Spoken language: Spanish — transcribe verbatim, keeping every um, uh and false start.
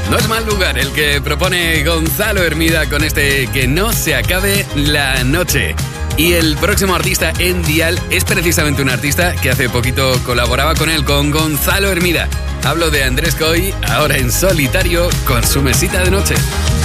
No es mal lugar el que propone Gonzalo Hermida con este Que no se acabe la noche. Y el próximo artista en Dial es precisamente un artista que hace poquito colaboraba con él, con Gonzalo Hermida. Hablo de Andrés Coy, ahora en solitario con su mesita de noche.